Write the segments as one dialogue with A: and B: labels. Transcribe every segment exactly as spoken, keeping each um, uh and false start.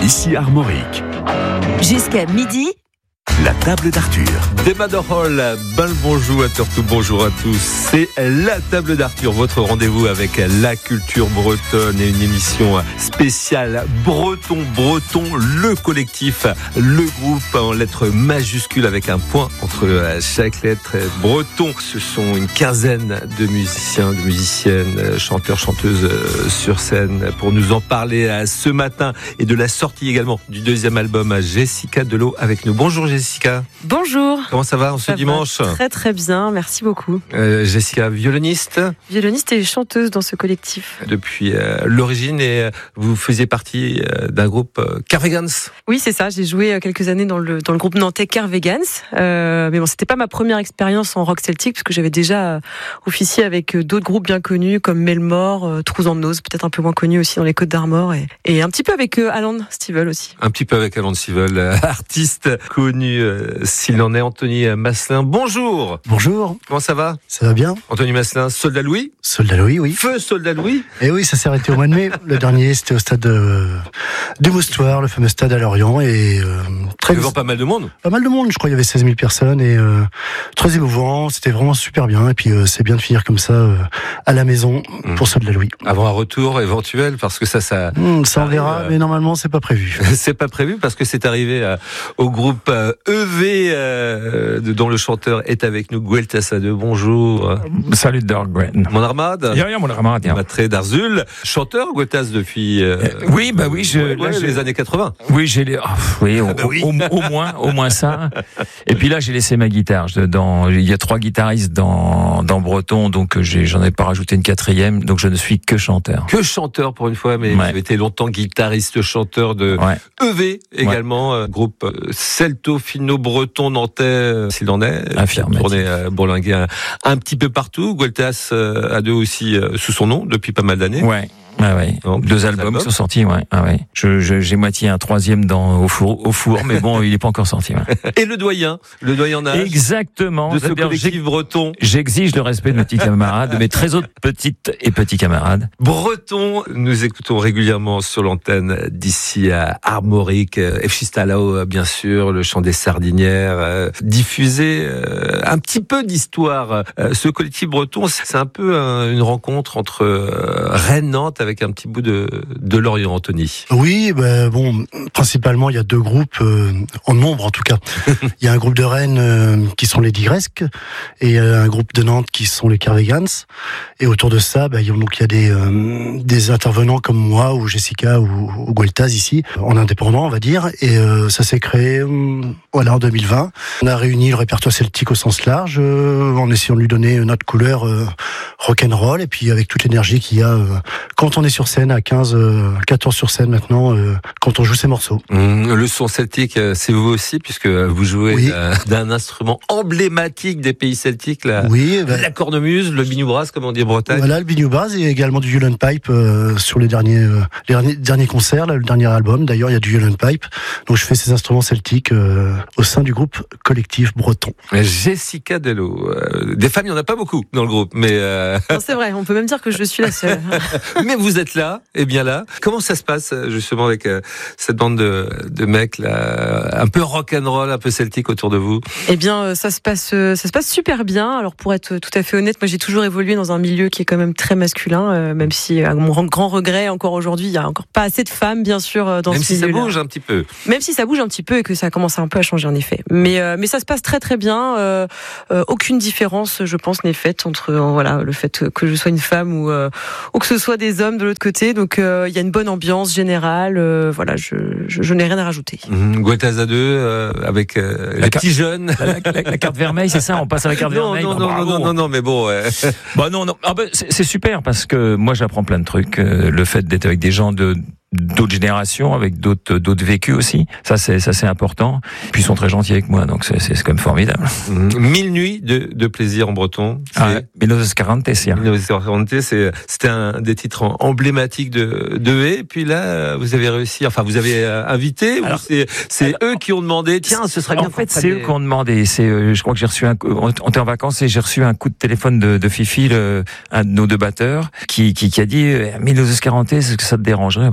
A: Ici Armorique.
B: Jusqu'à midi.
A: La table d'Arthur.
C: Démador Hall, ben le bonjour à tout, bonjour à tous. C'est la table d'Arthur, votre rendez-vous avec la culture bretonne et une émission spéciale Breton, Breton, le collectif, le groupe en lettres majuscules avec un point entre chaque lettre. Breton, ce sont une quinzaine de musiciens, de musiciennes, chanteurs, chanteuses sur scène pour nous en parler ce matin et de la sortie également du deuxième album Jessica Delot avec nous. Bonjour Jessica.
D: Bonjour.
C: Comment ça va en ce
D: ça
C: dimanche ?
D: va Très très bien, merci beaucoup.
C: Euh, Jessica, violoniste.
D: Violoniste et chanteuse dans ce collectif.
C: Depuis euh, l'origine, et euh, vous faisiez partie euh, d'un groupe euh, Carvegans.
D: Oui, c'est ça. J'ai joué euh, quelques années dans le dans le groupe nantais Carvegans. Euh, mais bon, c'était pas ma première expérience en rock celtique parce que j'avais déjà euh, officié avec euh, d'autres groupes bien connus comme Melmore, euh, Trousandose, peut-être un peu moins connus aussi dans les Côtes d'Armor, et, et un petit peu avec euh, Alan Stivell aussi.
C: Un petit peu avec Alan Stivell, euh, artiste connu. Euh, s'il en est, Anthony Masselin. Bonjour.
E: Bonjour.
C: Comment ça va ?
E: Ça va bien.
C: Anthony Masselin, Soldat Louis.
E: Soldat Louis, oui.
C: Feu Soldat Louis.
E: Et oui, ça s'est arrêté au mois de mai. Le dernier, c'était au stade de, du Moustoir, le fameux stade à Lorient. Et euh, très
C: devant pas mal de monde.
E: Pas mal de monde, je crois. Il y avait seize mille personnes et euh, très émouvant. C'était vraiment super bien. Et puis euh, c'est bien de finir comme ça euh, à la maison mmh. pour Soldat Louis.
C: Avant un retour éventuel, parce que ça, ça.
E: Mmh, ça on verra, euh... mais normalement c'est pas prévu.
C: C'est pas prévu parce que c'est arrivé euh, au groupe euh, E V. Euh, dont le chanteur est avec nous, Gueltas Tassade. Bonjour.
F: Salut Dorgren.
C: Mon armade.
F: Ja, ja, mon armade. Ja.
C: Matré d'Arzul. Chanteur, Gueltas, depuis. Euh,
F: euh, oui, bah oui, je.
C: Ouais, là, j'ai... les années quatre-vingts.
F: Oui, j'ai les. Oh, oui, au,
C: bah oui.
F: Au, au, au moins, au moins ça. Et puis là, j'ai laissé ma guitare. Je, dans, il y a trois guitaristes dans dans Breton, donc j'ai, j'en ai pas rajouté une quatrième, donc je ne suis que chanteur.
C: Que chanteur pour une fois, mais ouais. Vous avez été longtemps guitariste, chanteur de ouais. E V également, ouais. euh, groupe celto-finno-breton nantais, s'il en est.
F: Affirme.
C: Tourné à bourlinguer un, un petit peu partout. Gueltas euh, a deux aussi euh, sous son nom depuis pas mal d'années.
F: Ouais. Ah ouais. Donc, deux albums, albums sont sortis, ouais. Ah ouais. Je, je, j'ai moitié un troisième dans au four, au four, mais bon, il est pas encore sorti. Ouais.
C: Et le doyen, le doyen d'âge.
F: Exactement.
C: De ce collectif breton.
F: J'exige le respect de mes petits camarades, de mes très autres petites et petits camarades.
C: Breton, nous écoutons régulièrement sur l'antenne d'ici à Armorique, Efchistalao, bien sûr, le chant des sardinières, euh, diffusé euh, un petit peu d'histoire. Euh, ce collectif breton, c'est un peu euh, une rencontre entre euh, Rennes-Nantes avec un petit bout de, de Lorient, Anthony.
E: Oui, ben bon, principalement il y a deux groupes, euh, en nombre en tout cas. Il y a un groupe de Rennes euh, qui sont les Digresques et euh, un groupe de Nantes qui sont les Carvegans. Et autour de ça, ben, donc il y a des euh, des intervenants comme moi ou Jessica ou, ou Gueltas ici, en indépendant on va dire. Et euh, ça s'est créé euh, voilà en deux mille vingt. On a réuni le répertoire celtique au sens large, euh, en essayant de lui donner notre couleur euh, rock'n'roll et puis avec toute l'énergie qu'il y a euh, quand on est sur scène à quinze, quatorze sur scène maintenant, euh, quand on joue ces morceaux.
C: Mmh, le son celtique, c'est vous aussi, puisque vous jouez oui. euh, d'un instrument emblématique des pays celtiques, la,
E: oui, bah,
C: la cornemuse, le biniou-brasse, comme on dit en Bretagne.
E: Voilà, le biniou-brasse et également du Yulon Pipe euh, sur les derniers, euh, les derniers, derniers concerts, là, le dernier album. D'ailleurs, il y a du Yulon Pipe. Donc, je fais ces instruments celtiques euh, au sein du groupe collectif breton.
C: Jessica Delot. Euh, des femmes, il n'y en a pas beaucoup dans le groupe, mais... Euh...
D: Non, c'est vrai, on peut même dire que je suis la seule.
C: Mais vous êtes là, et bien là. Comment ça se passe justement avec euh, cette bande de, de mecs là, un peu rock'n'roll, un peu celtique autour de vous?
D: Eh bien, ça se passe, ça se passe super bien. Alors pour être tout à fait honnête, moi j'ai toujours évolué dans un milieu qui est quand même très masculin, euh, même si à mon grand regret, encore aujourd'hui, il y a encore pas assez de femmes, bien sûr, dans
C: même
D: ce
C: si
D: milieu-là.
C: Ça bouge un petit peu.
D: Même si ça bouge un petit peu et que ça commence un peu à changer en effet. Mais euh, mais ça se passe très très bien. Euh, euh, aucune différence, je pense, n'est faite entre euh, voilà le fait que je sois une femme ou euh, ou que ce soit des hommes de l'autre côté. Donc il euh, y a une bonne ambiance générale. Euh, voilà, je, je je n'ai rien à rajouter.
C: Mmh, Gueltas à deux euh, avec euh, les petits jeunes.
F: La, la, la, la carte vermeille, c'est ça? On passe à la carte
C: non,
F: vermeille.
C: Non
F: bah,
C: non non non non non mais bon. Ouais.
F: Bah non non. Ah bah, c'est, c'est super parce que moi j'apprends plein de trucs. Euh, le fait d'être avec des gens de d'autres générations, avec d'autres d'autres vécus aussi. Ça c'est ça c'est important. Puis ils sont très gentils avec moi, donc c'est c'est, c'est quand même formidable.
C: Mmh. Mille nuits de de plaisir en breton. C'est...
F: Ah, mille neuf cent quarante, c'est
C: mille neuf cent quarante, c'est c'était un des titres emblématiques de de E. Puis là, vous avez réussi. Enfin, vous avez invité. Alors, ou c'est c'est alors, eux qui ont demandé. Tiens, ce serait bien.
F: En fait, c'est des... eux qui ont demandé. C'est euh, je crois que j'ai reçu un. On était en vacances et j'ai reçu un coup de téléphone de, de Fifi, le, un de nos deux batteurs, qui qui, qui a dit mille neuf cent quarante, est-ce que ça te dérangerait? Bah, je dis non,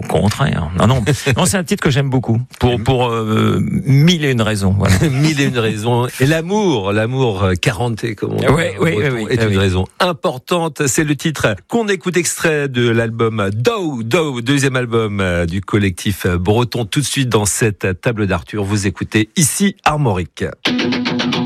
F: contraire. Non, non, non, c'est un titre que j'aime beaucoup pour pour euh, mille et une raisons. Voilà.
C: Mille et une raisons. Et l'amour, l'amour quaranté, comme on dit,
F: ouais, ouais, ouais, ouais,
C: est
F: ouais,
C: une
F: ouais.
C: raison importante. C'est le titre qu'on écoute, extrait de l'album Do, Do, deuxième album du collectif breton. Tout de suite dans cette table d'Arthur, vous écoutez ici Armorique.